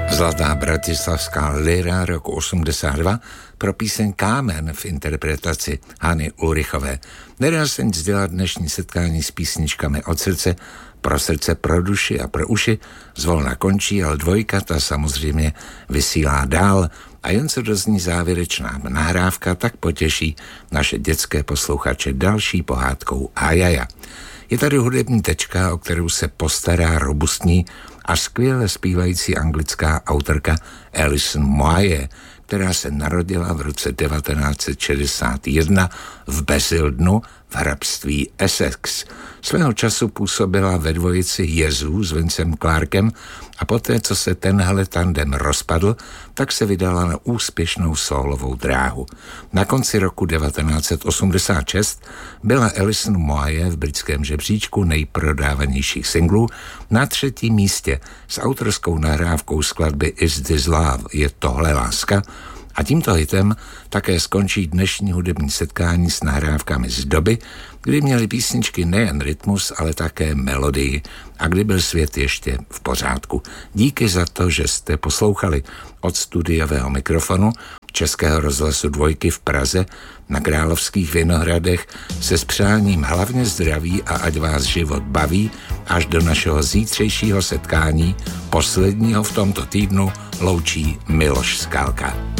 Zlatá bratislavská lyra roku 82 pro píseň Kámen v interpretaci Hany Ulrichové. Nedá se nic dělat, dnešní setkání s písničkami od srdce, pro duši a pro uši zvolna končí, ale dvojka ta samozřejmě vysílá dál a jen co dozní závěrečná nahrávka, tak potěší naše dětské posluchače další pohádkou Ajaja. Je tady hudební tečka, o kterou se postará robustní a skvěle zpívající anglická autorka Alison Moyet, která se narodila v roce 1961 v Basildonu v hrabství Essex. Svého času působila ve dvojici Jezů s Vincem Clarkem a poté, co se tenhle tandem rozpadl, tak se vydala na úspěšnou sólovou dráhu. Na konci roku 1986 byla Alison Moyet v britském žebříčku nejprodávanějších singlů na 3. místě s autorskou nahrávkou skladby Is This Love, je tohle láska, a tímto hitem také skončí dnešní hudební setkání s nahrávkami z doby, kdy měly písničky nejen rytmus, ale také melodii a kdy byl svět ještě v pořádku. Díky za to, že jste poslouchali od studiového mikrofonu Českého rozhlasu Dvojky v Praze na Královských Vinohradech se s přáním hlavně zdraví a ať vás život baví až do našeho zítřejšího setkání, posledního v tomto týdnu, loučí Miloš Skálka.